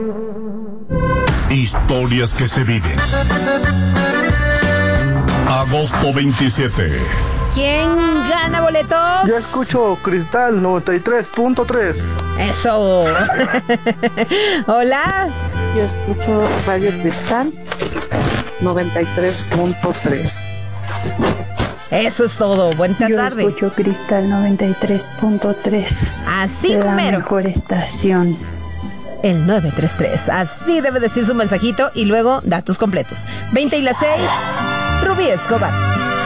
Historias que se viven. Agosto 27. ¿Quién gana boletos? Yo escucho Cristal 93.3. Eso. Hola. Yo escucho Radio Cristal 93.3. Eso es todo. Buena Yo tarde. escucho Cristal 93.3. Así la mero. mejor estación. El 933. Así debe decir su mensajito y luego datos completos. 20 y las 6. Rubí Escobar.